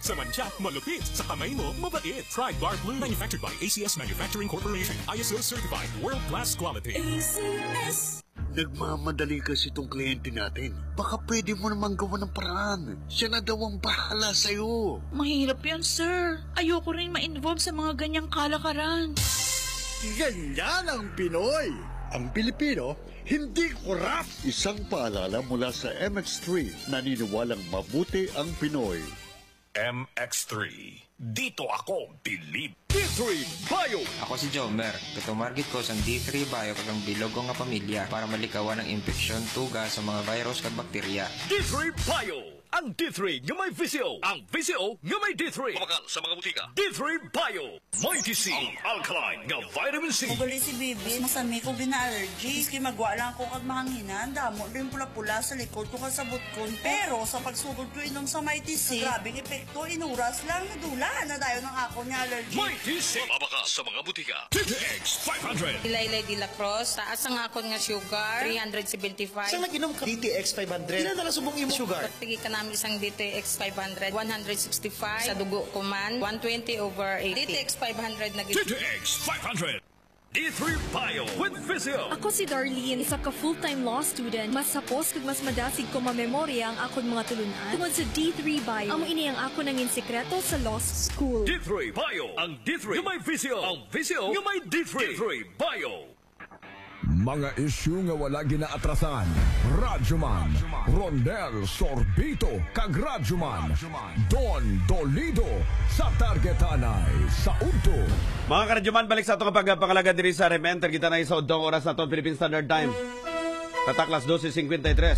Sa mancha, malupit. Sa kamay mo, mabait. Try Guard Blue. Manufactured by ACS Manufacturing Corporation. ISO certified. World-class quality. ACS. Nagmamadali kasi itong kliyente natin. Baka pwede mo namang gawa ng paraan. Siya na daw ang bahala sa'yo. Mahirap yan, sir. Ayoko rin ma-involve sa mga ganyang kalakaran. Ganyan ang Pinoy. Ang Pilipino, hindi kurap. Isang paalala mula sa MX3, naniniwalang mabuti ang Pinoy. MX3. Dito ako, believe. D3 Bio. Ako si Jomer. Tumarget ko sa D3 Bio kagang bilog ko nga pamilya para malikawan ng infeksyon, tuga sa mga virus kag bakterya. D3 Bio. Ang D3 nga may VCO. Ang VCO nga may D3. Kumakal sa mga butika. D3 Bio. May TC. Ang alkaline nga vitamin C. Ugali si Bibi, masami ko bina-allergy. Iski magwa lang ko kag mahanghinan. Damo rin pula-pula sa likod ko kasabot ko. Pero sa pagsugod ko inom sa may TC, grabing epekto, inuras lang, nadula na tayo ng ako niya allergy. May TC. Mabaka sa mga butika. TTX 500. Ilaylay de la Cruz, taas ang akon nga sugar, 375. Saan nag-inom ka? DTX 500. Ilan na nasubong imo sugar? Pagtigi ka namin isang DTX 500, 165. Sa dugo ko man, 120/80. DTX 500 na gito. TTX 500. D3 Bio with Physio. Ako si Darlene, isa ka full-time law student. Mas sapos kag mas madasig ko mamemorya ang akon mga tulunan. Tungod sa D3 Bio, amo ini ang ako nangin sekreto sa law school. D3 Bio. Ang D3 nga may Physio. Ang Physio nga may D3. D3 Bio. Mga isyu nga wala ginaatrasan. Radyoman, Rondel Sorbito, kag Radyoman, Don Dolido, sa Targetanay, sa Udto. Mga karadyoman, balik sa itong pagpangalaga diri sa Rementer. Kita na sa udong oras na itong Philippine Standard Time. Tataklas 12:53.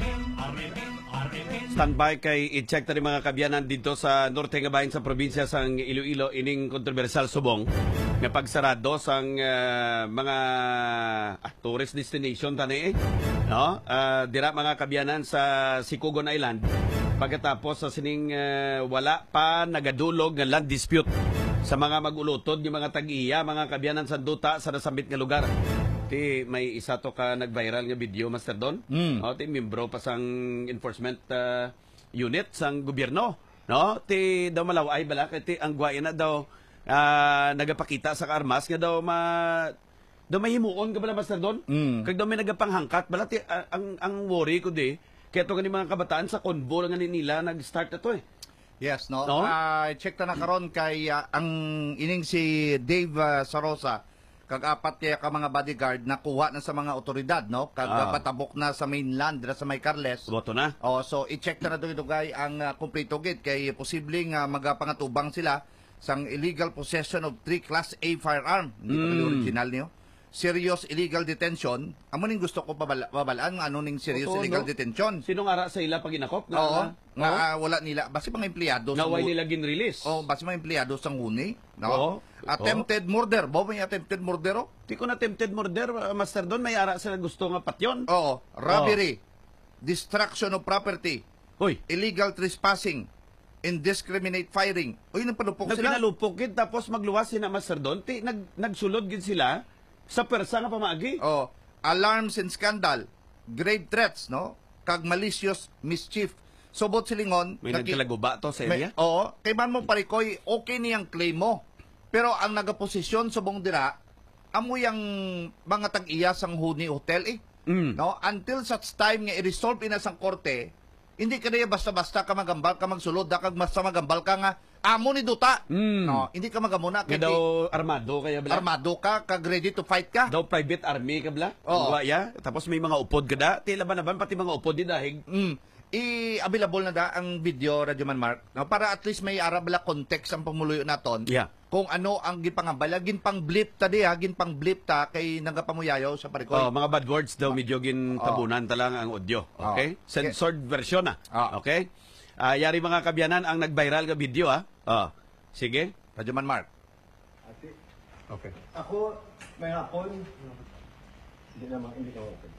Standby kay i-check tani mga kabyanan dito sa norte nga bahin sa probinsya sang Iloilo ining kontrobersyal subong nga pagsarado sang mga tourist destination tani no dira mga kabyanan sa Sikugon Island pagkatapos sa sining wala pa nagadulog nga land dispute sa mga magulutod yung mga tag-iya mga kabyanan sa duta sa nasambit nga lugar. Ti may isa to ka nag-viral nga video, Master Don. O, ti membro pa sang enforcement unit sang gobyerno. No? Ti daw malaway bala kay ti ang guwaya na daw nagapakita sa armas nga daw mahimuon ka bala, Master Don. Kag daw may nagapanghangkat bala ti ang worry ko di kaya to gani mga kabataan sa convo nga nila nag-start na to eh. Yes, no? No? Check ta na karon kay ang ining si Dave Sarosa kag apat kaya ka mga bodyguard na kuha na sa mga otoridad, no? Kag patabok na sa mainland dira sa May Carles. Boto na. So i-check na dugay ang kompleto gid kay posibleng magapangatubang sila sang illegal possession of 3 Class A firearm. Hindi pa original niyo. Serious illegal detention. Amo ning gusto ko babalaan ano ning serious illegal detention. Sino nga sa ila pag inakop? Wala nila. Basi mga empleyado. Naway nila gin-release. Basi mga empleyado sang huni. No? Attempted murder. Bawa may attempted murder. Di ko na attempted murder, Master Don. May ara sila gusto nga patyon. Robbery. Destruction of property. Illegal trespassing. Indiscriminate firing. Nagpanupok sila. Nagpinalupok gid tapos magluwas sila, Master Don. Nagsulod gid sila sa persa nga pamaagi. Alarms and scandal. Grave threats, no? Kag malicious mischief. Sobot silingon. May nagkalaguba to sa area? Kay man mo parikoy, okay niyang claim mo. Pero ang nagaposisyon sa buong dira, amoy ang mga tag-iya sang huni hotel no? Until such time nga i-resolve ina sang korte, hindi ka na basta-basta ka magambal ka magsulod, kag basta magambal ka nga, amo ni duta. No? Hindi ka magamuna. Nga daw armado kaya bla? Armado ka, kag ready to fight ka. Daw private army ka bla? Tapos may mga upod ka da. Tila ba naman pati mga upod di dahig? I-available na da ang video, Radyoman Mark, no? Para at least may arabla context ang pamuluyo naton. Kung ano ang ginpangambala, ginpang-blip ta ginpang-blip ta kay nagapamuyayaw sa parikoy. Mga bad words daw medyo gintabunan talang ang audio. Okay? Censored version na. Okay? Yari mga kabyanan ang nag-viral nga video sige. Radyoman Mark. Okay. Ako, may hapon. Hindi ko open.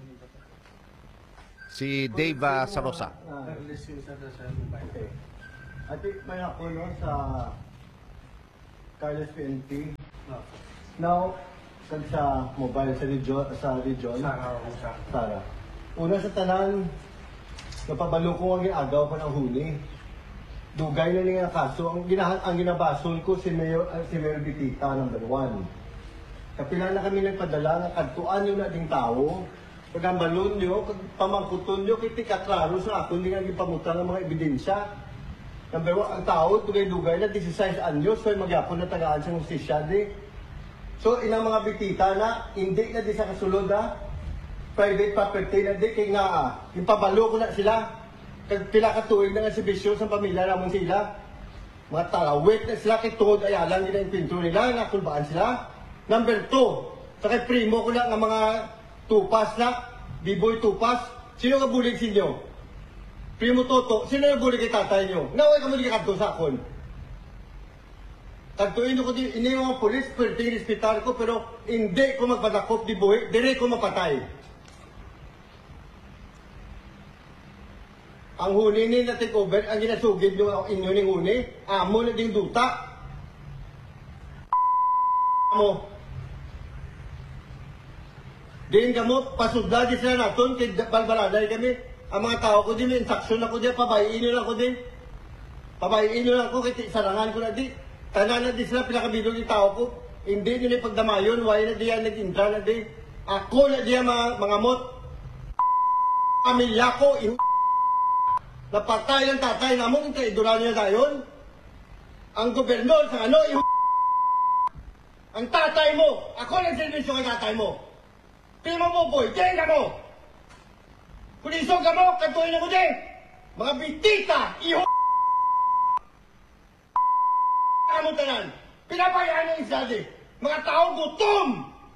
Si Dave Sarosa. Okay. Ati, may hapon sa Carles PNP. Now, sa mobile, sa region. Sara. Una sa tanan, napabalo ko ang agaw pa ng huli. dugay na niya kaso. Ang ginabasol ko si Mayor Bitita, number 1. Kapila na kami nagpadala nga kadtuan yun na ding tao. Pagambalon nyo, pamangkuton nyo, kitikatraro sa ako, hindi nga ipamutang ng mga ebidensya. Number 1, ang tao, dugay-dugay na 16 anyos, so magyapon na tagaan sa hustisya di. So, inang mga bitita na, hindi na di sa kasulod ha, private property na di, kaya nga impabalo ko na sila. Pila katuig na nga si Bisyo sa pamilya naman sila. Mga talawit na sila, kitungod ayalang nila yung pinto nila, nakulbaan sila. Number 2, sa kay primo ko na nga mga tupas na, B-boy tupas, sino nga bulig sinyo? Primo Toto, sino nga bulig kay tatay nyo? Naway ka mo di kakadto sa akon. Kadtuin ko din, ini mga polis, pwede respetar ko, pero hindi ko magpadakop di buhi, dire ko mapatay. Ang huni ni na take over, ang ginasugid nyo inyo ning huni, amo na ding duta. Amo. Diin kamo, pasugda di sila naton, kay balbaladay kami. Ang mga tao ko din, may instruction ako din, pabayin nyo lang ako din. Pabayin nyo lang ako, kaya sarangan ko na di. Tanan na di sila, pinakabilog yung tao ko. Hindi nyo na pagdamayon, why na di yan nag-intra na di. Ako na di yan mga mot. Pamilya ko, napatay ng tatay namon, kaya idulan nyo tayon. Ang gobernador sa ano, ang tatay mo, ako nagservisyo kay tatay mo. Primo mo, boy, diyan ka mo. Pulisong ka mo, kantuin ako din. Mga bitita, iho. Kamu tanan, pinabayaan ng isa din. Mga taong gutom.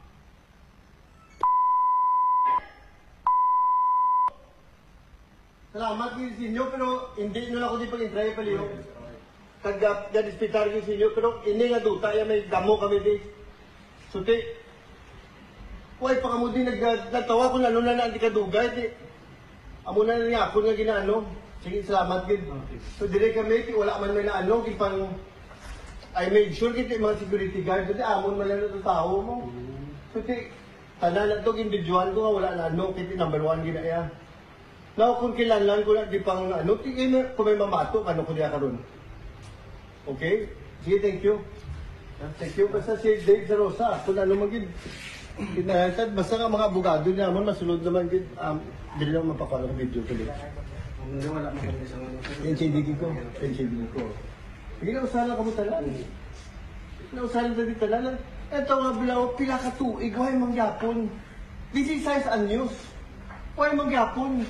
Salamat din sa inyo, pero hindi nyo lang ako di pag-intray paliho. Kag-dispitar ko sa inyo, pero ini nga duta, may damo kami di. Suti, huwag pa kamo din nagtawa kung ano na hindi ka dugay. Amo na nga ako nga ginaano. Sige, salamat din. So, dire kami, wala man may naano, pang I made sure kita mga security guard, kasi amon man lang ito tao mo. So, tanan na ito, individual ko nga, wala na ano, kita number 1 ginaya. Now, kung kilanlan ko na, di pang ano, kung may mamato, ano ko niya karon. Okay? Sige, thank you. Thank you. Basta si Dave Zarosa, kung ano maging, kinahasad, basta nga mga abogado niya, masulod naman, hindi lang mapapala ng video ko din. Wala mo kami sa mga. NCDG ko. Hindi na usahan ka mo talan. Nausahan na dito talan. Ito nga bilaw, pila ka tuig, huwag mangyapon. 16 anyos. Huwag mangyapon.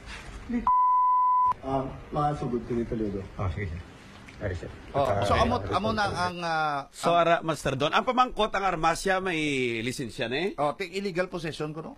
Mga sugod ko dito, Ludo. Sige. Sir. So amo na ang so ara Master Don, ang pamangkot ang armasya may lisensya na eh. take illegal possession ko no.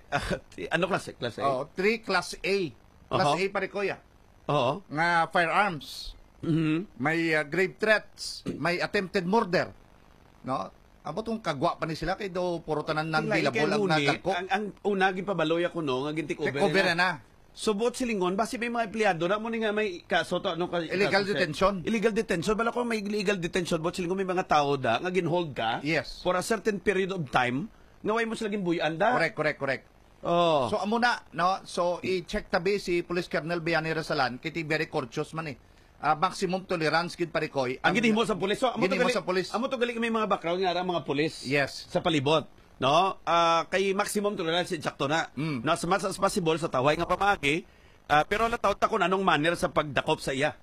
Ano klase? Class A. 3 class A. Class A pare ko ya. Oo. Nga firearms. May grave threats, may attempted murder. No? Amo tong kagwa pa ni sila kay do puro tanan nan bilabol ang nagko. Ang una gipabaloy ako no, nga gintik over na. Subot silingon basi may mga empleyado na mo ni nga may kaso to ano illegal detention. Illegal detention bala ko may illegal detention bot silingon may mga tao da nga ginhold ka for a certain period of time nga way mo sila ginbuyan da. Correct. Oh. So amo na no. So i-check tabi si Police Colonel Biani Rasalan kiti very courteous man eh. Maximum tolerance gid parikoy. Ang ginhimo sa pulis. So amo to gali may mga background nga mga pulis. Yes. Sa palibot. No, kay maximum tolerance sakto na. No, as much as possible sa taway nga pamagi, pero nataw ta kung anong manner sa pagdakop sa iya.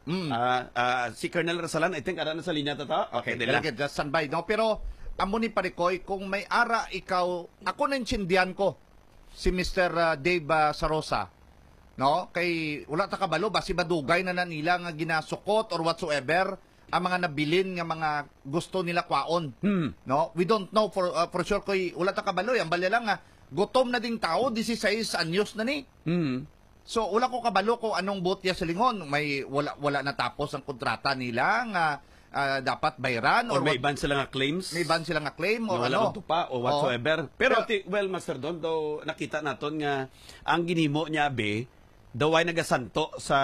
Si Colonel Rasalan, I think ara na sa linya ta. Okay, dila. Just standby no, pero amo ni parikoy kung may ara ikaw, ako na intindihan ko si Mr. Dave Zarosa. No, kay wala ta kabalo basi badugay na nila nga ginasukot or whatsoever ang mga nabilin nga mga gusto nila kwaon. No, we don't know for sure kay wala ta kabalo ang bali lang nga gutom na ding tao 16 anyos na ni. So wala ko kabalo ko anong botya sa lingon, may wala natapos ang kontrata nila nga dapat bayaran or may ban sila nga claims. May ban sila nga claim or wala ano pa o whatsoever. Pero well Master Don do nakita naton nga ang ginimo niya be daway nagasanto sa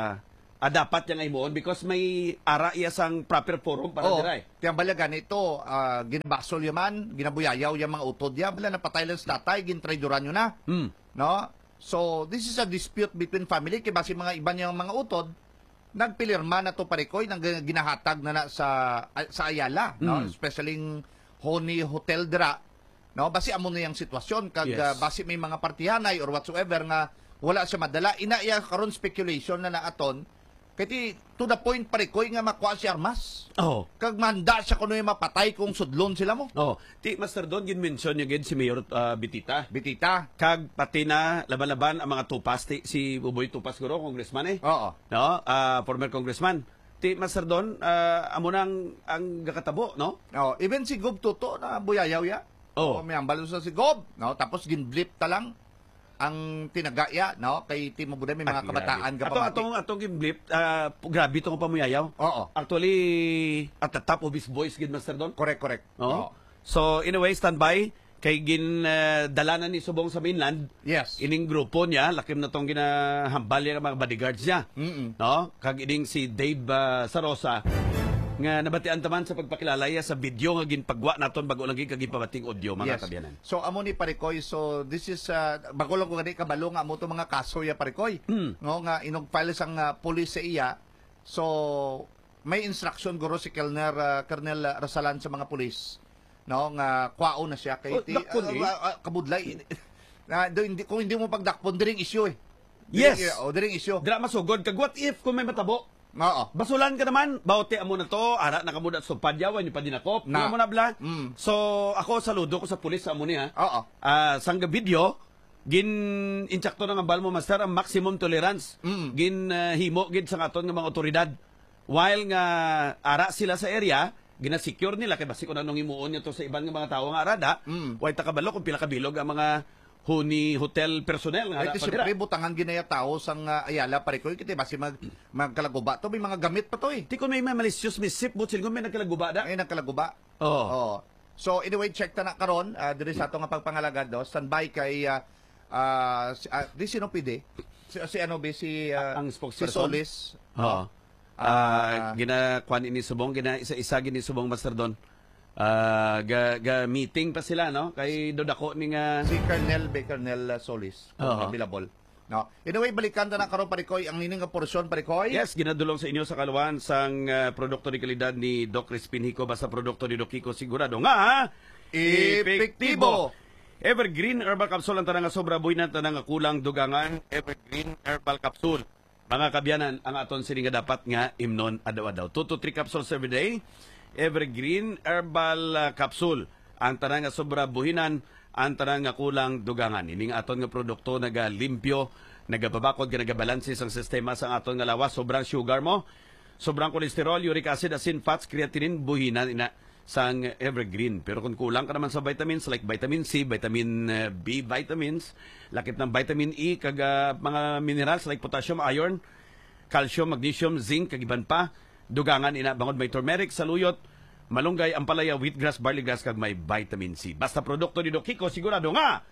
dapat yang imuon because may ara iya sang proper forum para diray. Kaya bala ganito, ginabasol yaman, ginabuyayaw yung mga utod ya, bala napatay lang sa tatay, gintraidoran nyo na. No? So, this is a dispute between family, kaya basi mga iba niyang mga utod, nagpilirma na to parikoy nang ginahatag na sa Ayala, no? Especially Honey Hotel dira, no? Basi amo na yang sitwasyon kag basi may mga partihanay or whatsoever nga wala siya madala, inaiya karon speculation na naaton kaya to the point parikoy nga makuha siya armas. Kag manda siya kuno mapatay kung sudlon sila mo. Ti Master Don gin mention yung si Mayor Bitita. Kag pati na laban-laban ang mga tupas si Buboy Tupas guro, congressman No? Former congressman. Ti Master Don amo nang ang gakatabo, no? Even si Gob Tuto na buyayaw ya. May ambalo sa si Gob, no? Tapos ginblip ta lang ang tinagaya, no? Kay Timo Buday may mga kabataan atong gimblip, grabe itong pamuyayaw. Actually, at the top of his voice, gid Master Don. Correct. So, in a way, standby. Kay dalanan ni Subong sa mainland. Yes. Ining grupo niya, lakim na itong ginahambal niya mga bodyguards niya. No? Kag ining si Dave Sarosa, nga nabatian taman sa pagpakilala sa video nga ginpagwa naton bago lang gipabating audio mga kabyanan. So amo ni Parikoy, so this is bago lang ko gani kabalo nga amo to mga kaso ya Parikoy. No nga inog-file sang police sa iya. So may instruction guro si Colonel Rasalan sa mga pulis. No nga kwao na siya kay kabudlay. Kung hindi mo pagdakpon diring issue diring issue. Dira masugod kag what if kung may matabo? Basulan ka naman, bawte amo na to, ara na kamuda sa padyawan, yung padinakop, mo na bla. So, ako saludo ko sa pulis sa amo niya. Sangga video, insakto na nga balmo master, ang maximum tolerance. Himo, sa aton ng mga otoridad. While nga ara sila sa area, ginasecure nila, kaya basi ko na nung imuon niya to sa ibang mga tao nga arada, way takabalo kung pila kabilog ang mga Honey Hotel personnel nga. Ito siyempre butangan ginaya tao sang Ayala Parikoy kiti basi magkalaguba to may mga gamit pa to Ti kun may malicious misip butil may nagkalaguba da. Ay nagkalaguba. So anyway check ta na karon diri sa ato nga pagpangalagad standby kay di sino pide si ano be si ang spokesperson si Solis. Ginakuan ini Subong isa-isa gini Subong Master Don. Meeting pa sila, no? Kay dodako ni nga si Colonel Solis, Bilabol. No. Anyway, balikan ta na karon Parikoy ang nining nga porsyon Parikoy. Yes, ginadulong sa inyo sa kaluwan sang produkto ni kalidad ni Doc Crispin Hico basta produkto ni Doc Hico sigurado nga epektibo. Evergreen Herbal Capsule ang tanang nga sobra buhay na tanang nga kulang dugangan. Evergreen Herbal Capsule. Mga kabyanan, ang aton sini nga dapat nga imnon adlaw-adlaw. 2 to 3 capsules every day. Evergreen Herbal Capsule. Ang tanang nga sobra buhinan, ang tanang nga kulang dugangan. Ining aton nga produkto nagalimpyo, nagababakod, nagabalansis ang sistema sa aton nga lawas. Sobrang sugar mo, sobrang kolesterol, uric acid, asin, fats, creatinine, buhinan ina sang Evergreen. Pero kung kulang ka naman sa vitamins like vitamin C, vitamin B vitamins, lakip ng vitamin E, kag mga minerals like potassium, iron, calcium, magnesium, zinc, kag iban pa, dugangan ina bangod may turmeric, saluyot, malunggay, ampalaya, wheatgrass, barley grass kag may vitamin C. Basta produkto ni Doc Hico sigurado nga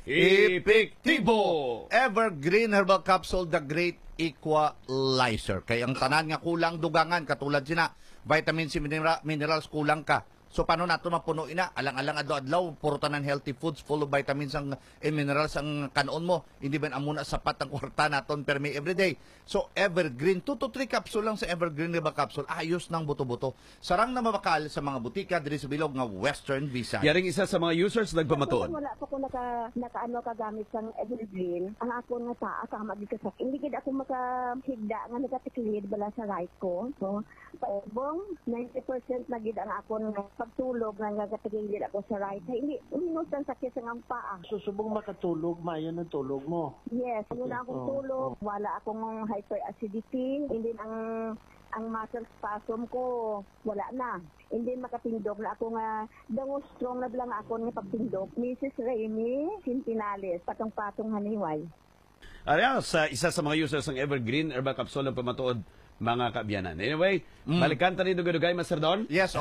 epektibo. Evergreen Herbal Capsule, the great equalizer. Kay ang tanan nga kulang dugangan katulad sina vitamin C, minerals kulang ka. So paano nato mapuno ina? Alang-alang adlaw-adlaw puro tanan healthy foods full of vitamins and minerals ang kanon mo. Hindi man amuna sapat ang kwarta naton per may everyday. So Evergreen 2 to 3 capsule lang sa Evergreen Herbal Capsule. Ayos ng buto-buto. Sarang na mabakal sa mga butika diri sa bilog nga Western Visayas. Yaring isa sa mga users nagpamatuod. Wala pa ko nakaano kagamit sang Evergreen. Ang ako nga taas ang magisasak. Hindi gid ako makahigda nga nagatiklid bala sa right ko. So paubong 90% na gid ang ako pagtulog nga nagatigil ako sa right. Hindi uminutan sakit sa ng paa. Susubong makatulog, mayo ng tulog mo. Yes, wala akong tulog, wala akong hyperacidity, hindi ang muscle spasm ko wala na. Hindi makapindog na ako nga dango strong na lang ako nga pagpindog. Mrs. Raimi Sintinales, patong-patong haniway. Sa isa sa mga users ng Evergreen Herbal Capsule ang pamatuod mga kabyanan. Anyway, balikan ta ni Dugay-Dugay, Master Don. Yes,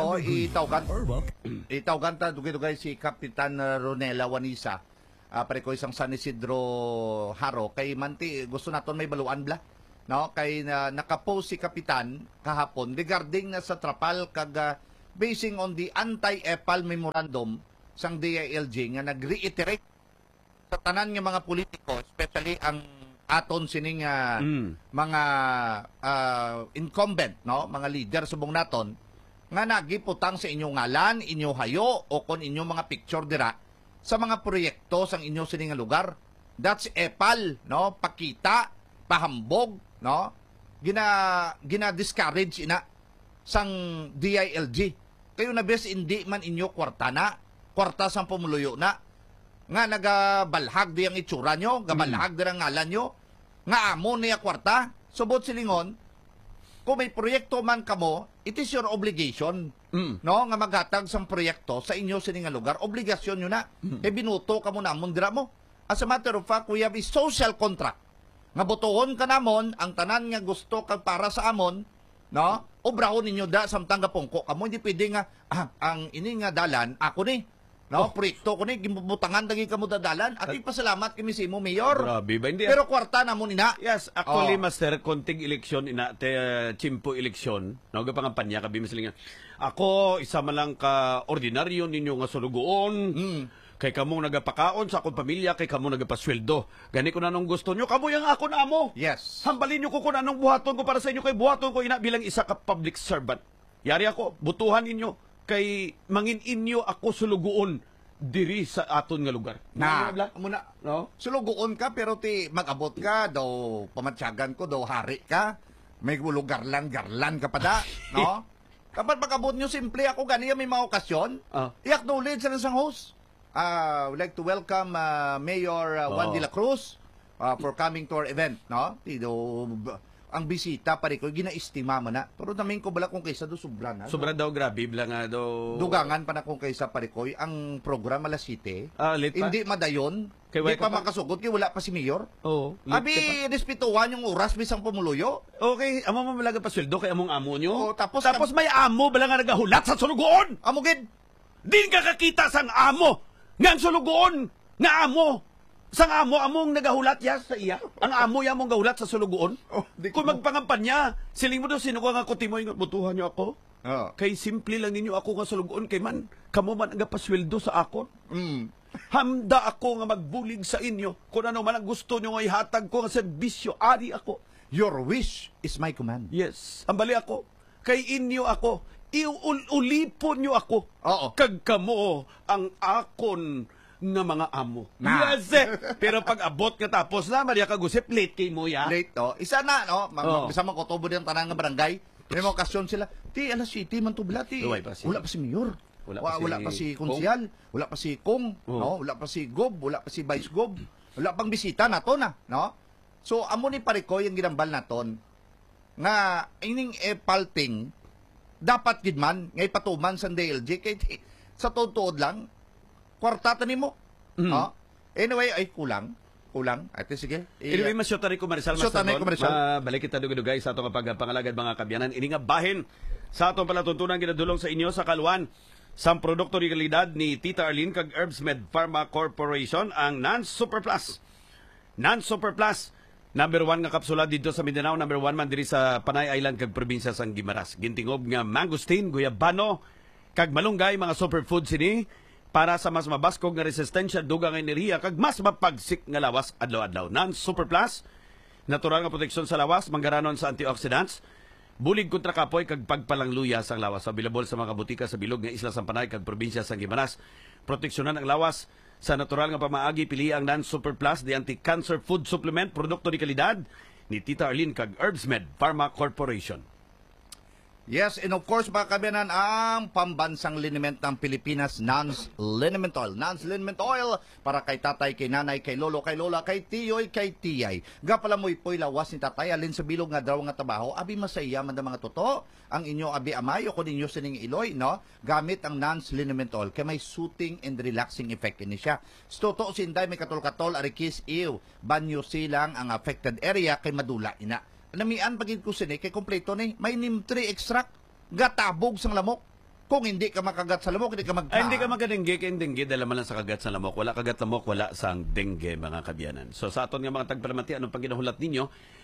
itawgan ta Dugay-Dugay si Kapitan Ronela Wanisa. Pare ko isang San Isidro Haro. Kay Manti, gusto naton may baluan bla. No? Kay nakapost si Kapitan kahapon regarding na sa trapal kag basing on the anti-EPAL memorandum sang DILG nga nag-reiterate sa tanan nga mga politiko, especially ang aton sining mga incumbent, no, mga leader subong naton nga nagiputang sa inyong ngalan, inyo hayo o kon inyong mga picture dira sa mga proyekto sang inyo sining nga lugar. That's epal, no, pakita, pahambog, no, gina-discourage ina sang DILG. Kayo na bes hindi man inyo kwarta sang pumuluyo na nga nagabalhag diyang itsura nyo, gabalhag diyang ngalan nyo, nga amo niya kwarta. Subot silingon, kung may proyekto man kamo, it is your obligation, no, nga maghatag sang proyekto sa inyo sining nga lugar. Obligasyon nyo na. E binuto ka mo namon dira mo. As a matter of fact, we have a social contract. Nga butuhon ka namon, ang tanan nga gusto kag para sa amon, no, obrahon ninyo da samtang gapungko kamo. Hindi pwede nga, ang ini nga dalan, ako ni, no, proyekto ko ni, gibutangan dagi kamo dadalan, at ipasalamat kami si mo, Mayor. Grabe ba? Hindi. Pero kwarta na mo nina. Yes, actually, Master, konting eleksyon, chimpo eleksyon, no, gapangampanya, kabi masilingan. Ako, isa man lang ka ordinaryo ninyo nga sulugoon, kay kamo nagapakaon sa akong pamilya, kay kamo nagapasweldo. Gani ko na nung gusto nyo, kamo yung ako na mo. Yes. Hambalin nyo ko kung anong buhaton ko para sa inyo, kay buhaton ko ina bilang isa ka public servant. Yari ako, butuhan inyo, kay mangin inyo ako sulugoon diri sa aton nga lugar. Muna, no? Sulugoon ka, pero ti mag-abot ka, daw pamatsyagan ko, daw hari ka, may lugar lang, garlan ka pa da, no? Kapag mag-abot nyo, simple ako, ganiya may mga okasyon, i-acknowledge sa isang host. We'd like to welcome Mayor Juan de la Cruz for coming to our event, no? Ang bisita pare ko ginaestima man na. Pero namin ko bala kung kaysa do sobra na. Sobra daw grabe bla nga daw. Dugangan pa na kung kaysa pare ko ang program alas 7. Late pa? Hindi madayon. Hindi pa makasugod kay wala pa si Mayor. Oo. Abi respetuhan yung oras bisang pumuluyo. Okay, amo man malaga pa sweldo kay among amo nyo. Tapos may amo bala nga nagahulat sa sulugoon. Amo gid. Din ka kakita sang amo nga ang sulugoon nga amo. Sang amo, among nagahulat ya sa iya. Ang amo ya mong gahulat sa sulugoon. Kung magpangampanya, siling mo daw sino ko nga kutimoy nga butuhan niyo ako. Kay simple lang ninyo ako nga sulugoon kay man kamo man ang pasweldo sa akon. Hamda ako nga magbulig sa inyo kung ano man ang gusto nyo nga ihatag ko nga serbisyo. Ari ako. Your wish is my command. Yes. Ambali ako. Kay inyo ako. Iulipon nyo ako. Kag kamo ang akon nga mga amo. Yes, pero pag abot ka tapos na, Maria Kagusip, late kay mo ya. Late, Isa na, no? Bisa man kotobo din tanang nga barangay. May mga okasyon sila. Ti, alas 7 man to bala, ti. Wala pa si Mayor. Wala pa si Konsyal. Wala pa si Kong. No? Wala pa si Gob. Wala pa si Vice Gob. Wala pang bisita nato na. No? So, amo ni Parikoy yung ginambal naton nga ining palting dapat gidman ngay patuman sa DLG kay sa tuod lang kwartata nimo. Anyway, ay kulang. Ate, sige. Anyway, masyota rin ko Marisal. Balik kita dugay sa atong pagpangalagad mga kabyanan. Ini nga bahin sa atong palatuntunan ginadulong sa inyo sa kaluan sa produkto ni kalidad ni Tita Arlene kag Herbsmed Pharma Corporation ang Non-Super Plus. Non-Super Plus, number 1 nga kapsula dito sa Mindanao, number 1 man diri sa Panay Island kag probinsya sang Guimaras. Gintingob nga mangosteen, guyabano kag malunggay mga superfood sini para sa mas mabaskog nga resistensya, dugang enerhiya, kag mas mapagsik nga lawas adlaw-adlaw. Non-Super Plus, natural nga proteksyon sa lawas, manggaranon sa antioxidants, bulig kontra kapoy, kag pagpalangluya sang lawas. Available sa mga butika sa bilog nga isla sang Panay, kag probinsya sang Guimaras. Proteksyonan ang lawas sa natural nga pamaagi, pili ang Non-Super Plus, the anti-cancer food supplement, produkto ni kalidad ni Tita Arlene kag Herbsmed Pharma Corporation. Yes, and of course, mga kabyanan, ang pambansang liniment ng Pilipinas, Nans Liniment Oil. Nans Liniment Oil para kay tatay, kay nanay, kay lolo, kay lola, kay tiyoy, kay tiyay. Gapala mo'y po'y lawas ni tatay, alin sa bilog nga daw nga trabaho, abi masaya man mga toto, ang inyo abi amay, o kung inyo sining iloy, no? Gamit ang Nans Liniment Oil, kay may soothing and relaxing effect ini siya. Stoto, sinday, may katol-katol, arikis, iw, banyo silang ang affected area, kay madula ina. Namian pagin ko sini kay kompleto ni may NIM 3 extract gatabog sang lamok. Kung hindi ka makagat sa lamok, hindi ka hindi ka magadengge kay dengue dala man lang sa kagat sa lamok. Wala kagat lamok, wala sang dengue mga kabyanan. So sa aton nga mga tagpalamati anong paginahulat ninyo,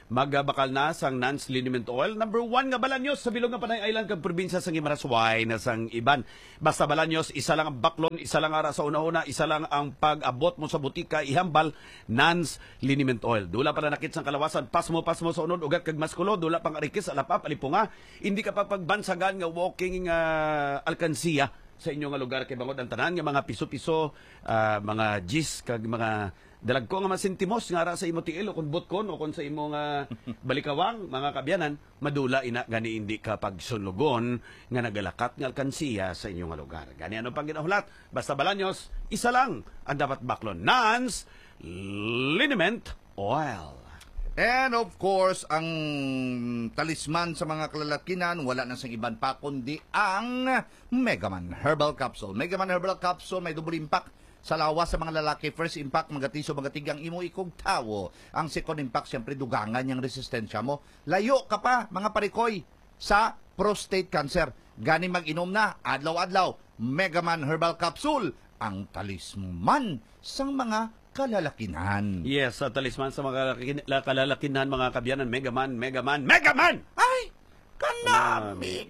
Magbakal na sang Nance Liniment Oil. Number 1 nga balanyos sa bilog nga Panay Island kag probinsya sang Imarasway na sang iban. Basta balanyos, isa lang ang baklon, isa lang ara sa una-una, isa lang ang pag-abot mo sa butika, ihambal Nance Liniment Oil. Dula pa na nakit sang kalawasan, pas mo sa unod, ugat kag maskulo, dula pang arikis, alapap, alipunga. Hindi ka pa pagbansagan nga walking alkansiya sa inyong nga lugar kay bangod ang tanan nga mga piso-piso, mga gis kag mga dalag ko nga masintimos nga ara sa imo tiil o kun butkon o kun sa imo nga balikawang mga kabyanan, madula ina gani hindi ka pagsunugon nga nagalakat nga alkansiya sa inyong nga lugar. Gani ano pang ginahulat, basta balanyos, isa lang ang dapat baklon, Nance Liniment Oil. And of course, ang talisman sa mga kalalakinan, wala na sa iban pa kundi ang Megaman Herbal Capsule. Megaman Herbal Capsule may double impact. Sa lawas sa mga lalaki, first impact, magatiso, magatigang imo ikog tawo. Ang second impact, siyempre dugangan yung resistensya mo. Layo ka pa, mga parikoy, sa prostate cancer. Gani mag-inom na, adlaw-adlaw, Megaman Herbal Capsule, ang talisman sa mga kalalakinan. Yes, sa talisman sa mga kalalakinan, mga kabyanan, Megaman! Ay! Kanami!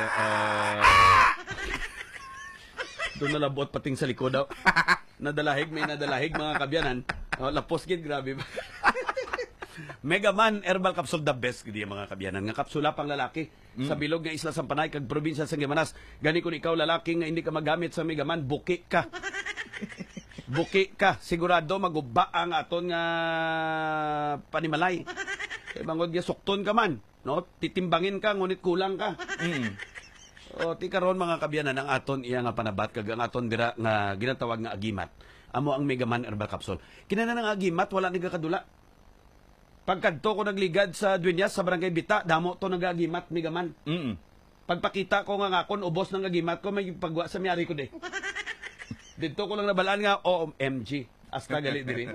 Doon nalabot pating sa likod daw. Nadalahig, may nadalahig mga kabyanan. Lapos gid, grabe ba? Megaman Herbal Capsule, the best gid mga kabyanan. Nga kapsula pang lalaki sa bilog nga isla sa Panay kag probinsya sa Gimanas. Gani kun ikaw lalaki nga hindi ka magamit sa Megaman, buki ka. Buki ka. Sigurado maguba ang aton nga panimalay. Kay bangod nga sukton ka man, no? Titimbangin ka ngunit kulang ka. O ti karon mga kabyanan ang aton iya nga panabat kag ang aton dira nga ginatawag nga agimat. Amo ang Megaman Herbal Capsule. Kinana nga agimat wala ni kadula. Pagkadto ko nagligad sa Dueñas sa Barangay Bita, damo to nagagimat Megaman. Pagpakita ko nga ngakon ubos ng agimat ko may pagwa sa miyari ko de. Dito ko lang nabalaan nga OMG. Asta gali diri.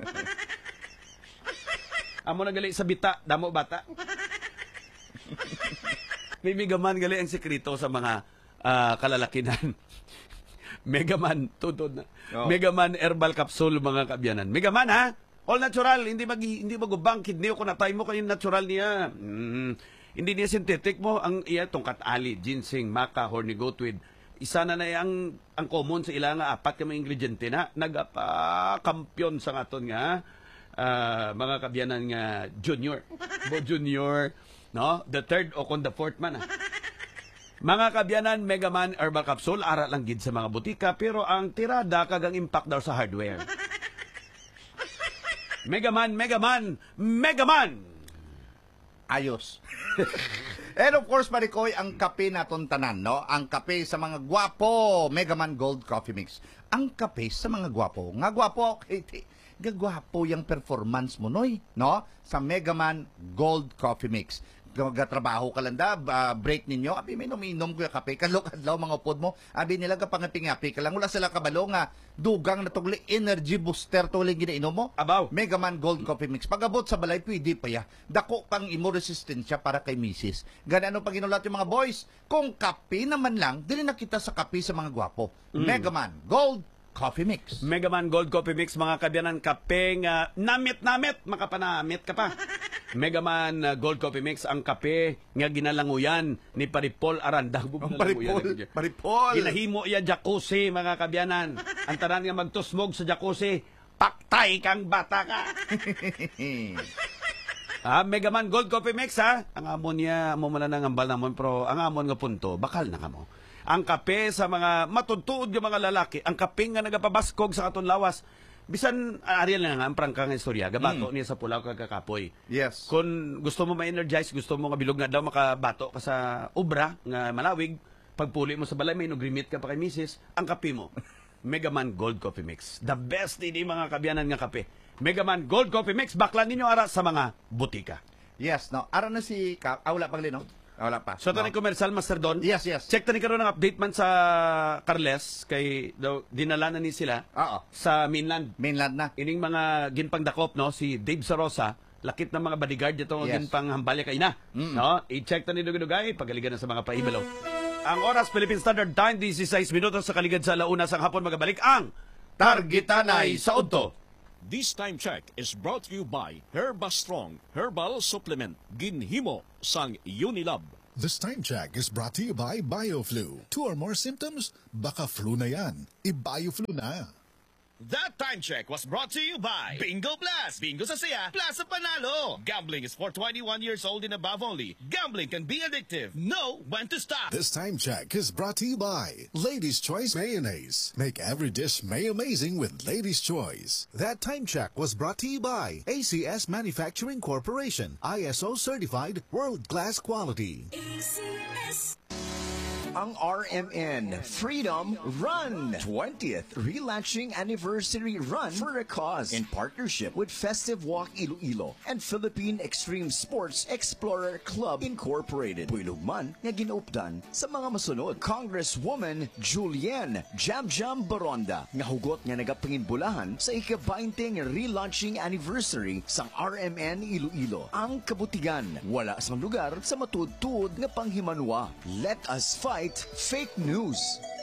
Amo nagali sa Bita, damo bata. May Megaman gali ang sekreto sa mga kalalakinan. Megaman, tutod na. Oh. Megaman Herbal Capsule, mga kabyanan. Megaman, ha? All natural, hindi magubang, kidney ko na tayo mo kayo natural niya. Hindi niya synthetic mo, ang iya tungkat ali, ginseng, maca, horny goatweed. Isa na ang common sa ilang apat ka mga ingrediente na nagapa-kampiyon sa aton nga mga kabyanan nga junior. Junior. No? The third o kung the fourth man. Mga kabyanan, Megaman Herbal Capsule, ara lang gid sa mga butika, pero ang tirada kagang impact daw sa hardware. Megaman! Ayos. And of course, Marikoy, ang kape naton tanan, no? Ang kape sa mga gwapo, Megaman Gold Coffee Mix. Ang kape sa mga gwapo. Nga gwapo, gagwapo yung performance mo, noy, no? Sa Megaman Gold Coffee Mix. Gatrabaho ka lang da, break ninyo, abi may nominom ko yung kape, kalok-adlaw mga upod mo, abi nila kapangapi-ngapi ka lang, wala sila kabalo nga, dugang na tugli, energy booster tuling ginainom mo, abaw, Megaman Gold Coffee Mix, pagabot sa balay, pwede pa ya, dako pang imo resistensya para kay misis, ganano pag inulat yung mga boys, kung kape naman lang, dili na kita sa kape sa mga gwapo, Megaman Gold Coffee Mix. Megaman Gold Coffee Mix, mga kabyanan, kape nga namit-namit, makapanamit ka pa. Megaman Gold Coffee Mix, ang kape nga ginalanguyan ni Paripol Aranda. Paripol! Ginahimo iya jacuzzi, mga kabyanan. Ang tanan nga magtusmog sa jacuzzi, paktay kang bata ka. Megaman Gold Coffee Mix, ha? Ang amon niya, mo man nang ambal namon, pero ang amon nga punto, bakal na kamo. Ang kape sa mga matutuod yung mga lalaki, ang kape nga nagapabaskog sa aton lawas, bisan, ariel na nga, ang prangkang istorya, gabato niya sa pulaw kagakapoy. Yes. Kung gusto mo ma-energize, gusto mo nga bilog nga daw, makabato ka sa ubra, nga malawig, pagpuli mo sa balay, may nagrimit ka pa kay misis, ang kape mo, Megaman Gold Coffee Mix. The best ini mga kabyanan nga kape. Megaman Gold Coffee Mix, baklan ninyo ara sa mga butika. Yes, no. Ara na si wala pang lino. Wala pa. So, tani commercial, Master Don? Yes. Check tani karon ng update man sa Carles, kay dinala na ni sila sa mainland. Mainland na. Ining mga ginpangdakop, no? Si Dave Sarosa, lakit ng mga bodyguard dito, ginpanghambalya kay na. No? I-check tani dugay, pagaligan na sa mga paibalaw. Ang oras, Philippine Standard Time, 16 minutos sa kaligad sa alauna sang hapon, magabalik ang Targetanay sa Udto. This time check is brought to you by Herba Strong Herbal Supplement. Ginhimo sang Unilab. This time check is brought to you by BioFlu. 2 or more symptoms? Baka flu na yan. I-BioFlu na. That time check was brought to you by Bingo Blast. Bingo sa saya, plus sa panalo. Gambling is for 21 years old and above only. Gambling can be addictive. Know when to stop. This time check is brought to you by Ladies' Choice Mayonnaise. Make every dish may amazing with Ladies' Choice. That time check was brought to you by ACS Manufacturing Corporation. ISO certified world-class quality. ACS. Ang RMN Freedom Run 20th Relaunching Anniversary Run for a Cause in partnership with Festive Walk Iloilo and Philippine Extreme Sports Explorer Club Incorporated. Puilugman nga ginaupdan sa mga masunod. Congresswoman Julienne Jamjam Baronda nga hugot nga nagapanginbulahan sa ika-20 relaunching anniversary sang RMN Iloilo. Ang kabutigan wala sa lugar sa matud-tud nga panghimanwa. Let us fight fake news.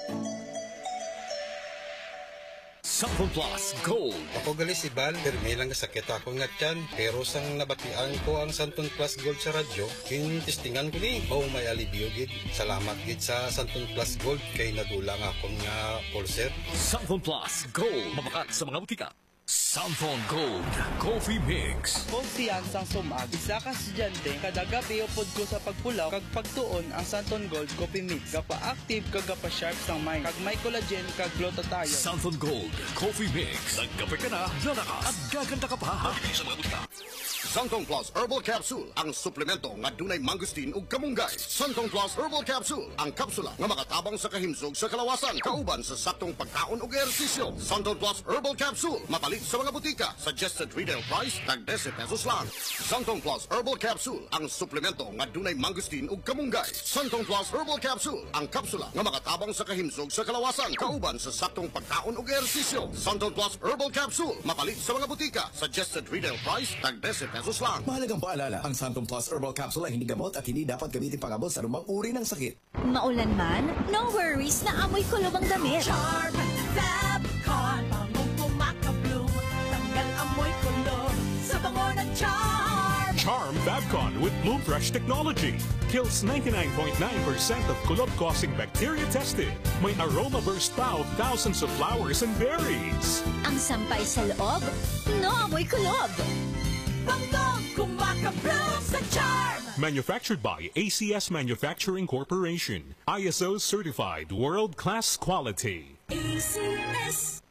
Sample Plus Gold. Ako gali si Bal, may lang sakit ako nga tiyan. Pero sang nabatian ko ang Santon Plus Gold sa radyo, kinistingan ko ni, may alibyo gid. Salamat gid sa Santon Plus Gold kay nadulang akong nga ulcer. Sample Plus Gold. Mabakat sa mga butika. Sample Gold Coffee Mix. Konfiyansang sumag. Isa ka estudyante, kada gabi upod ko sa pagpulaw, kag pagtuon ang Santon Gold Coffee Mix. Gapa-active kag gapa-sharp sang mind. Kag may collagen kag glutathione. Santon Gold Coffee Mix. Nagkape ka na, lalakas at gaganda ka pa. Mabilis sa mga butika. Santon Plus Herbal Capsule, ang suplemento nga dunay mangustin ug kamunggay. Santon Plus Herbal Capsule, ang kapsula nga makatabang sa kahimsog sa kalawasan, kauban sa saktong pagkaon ug ehersisyo. Santon Plus Herbal Capsule, mapalit sa mga butika. Suggested retail price tag 10 pesos lang. Santon Plus Herbal Capsule, ang suplemento nga dunay mangustin ug kamunggay. Santon Plus Herbal Capsule, ang kapsula nga makatabang sa kahimsog sa kalawasan, kauban sa saktong pagkaon ug ehersisyo. Santon Plus Herbal Capsule, mapalit sa mga butika. Suggested retail price tag 10 pesos lang. Mahalagang paalala, ang Santon Plus Herbal Capsule ay hindi gamot at hindi dapat gamitin pangabot sa anumang uri ng sakit. Maulan man, no worries na amoy kulob ang damit. Charm Fabcon, bangong pumakabloom, tanggal amoy kulob sa bango ng Charm. Charm Fabcon with Bloom Fresh technology. Kills 99.9% of kulob-causing bacteria tested. May aroma burst pa of thousands of flowers and berries. Ang sampay sa loob, no amoy kulob. Bangong kumakabloom sa Charm. Manufactured by ACS Manufacturing Corporation. ISO certified world-class quality. ACS.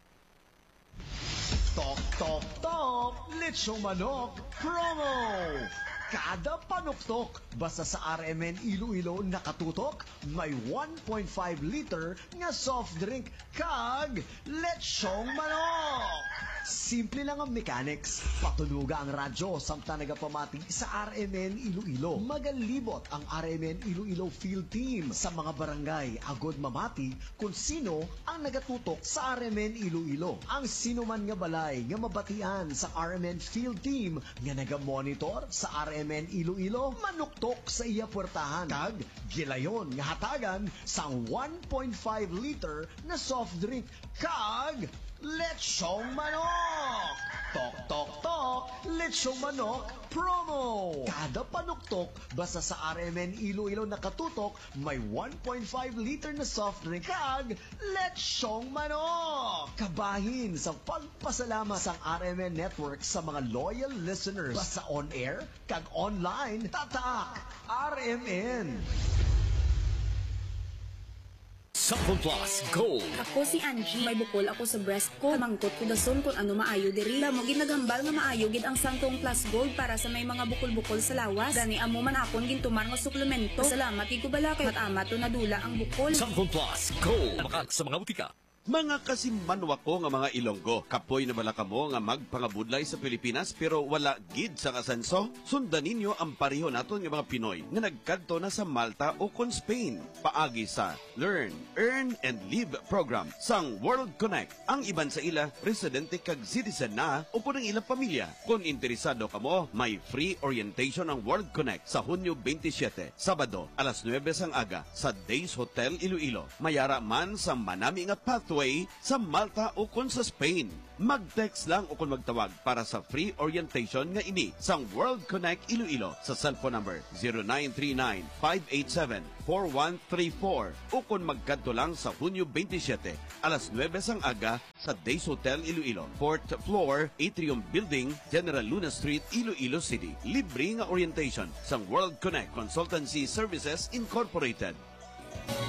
Tok, tok, tok! Lechong manok promo! Kada panuktok, basta sa RMN Iloilo nakatutok, may 1.5 liter nga soft drink kag lechong manok. Simple lang ang mechanics. Patunuga ang radyo samtang nagapamati sa RMN Iloilo. Magalibot ang RMN Iloilo Field Team sa mga barangay agod mamati kung sino ang nagatutok sa RMN Iloilo. Ang sino man nga balay nga mabatian sa RMN Field Team nga nagamonitor sa RMN Iloilo manuktok sa iya puwertahan kag gilayon nga hatagan sang 1.5 liter na soft drink kag lechong manok! Tok, tok, tok! Lechong manok promo! Kada panuktok, basta sa RMN Iloilo nakatutok, may 1.5 liter na soft drink kag lechong manok! Kabahin sa pagpasalamat sa RMN Network sa mga loyal listeners. Basta on-air, kag online, tatak! RMN! Sample Plus Gold. Ako si Angie. May bukol ako sa breast ko. Mangkot ko dason kung ano maayo diri. Lamo gid nagambal nga maayo gid ang Santong Plus Gold para sa may mga bukol-bukol sa lawas. Gani amo man akon gintumar nga suplemento. Salamat gid ko bala kay matama to nadula ang bukol. Sample Plus Gold. Makat sa mga butika. Mga kasimbanwa ko nga mga Ilonggo, kapoy na bala kamo nga magpangabudlay sa Pilipinas pero wala gid sa kasenso? Sundan ninyo ang pareho naton nga mga Pinoy nga nagkadto na sa Malta o kon Spain. Paagi sa Learn, Earn, and Live program sang World Connect. Ang iban sa ila, residente kag citizen na o po ng ilang pamilya. Kung interesado kamo, may free orientation ang World Connect sa Hunyo 27, Sabado, alas 9 sang aga sa Days Hotel Iloilo. Mayara man sa manami nga pathway pathway sa Malta o kung sa Spain. Mag-text lang o kung magtawag para sa free orientation nga ini sang World Connect Iloilo sa cellphone number 0939-587-4134 o kung magkadto lang sa Hunyo 27 alas 9 sang aga sa Days Hotel Iloilo, 4th floor, Atrium Building, General Luna Street, Iloilo City. Libre nga orientation sang World Connect Consultancy Services Incorporated.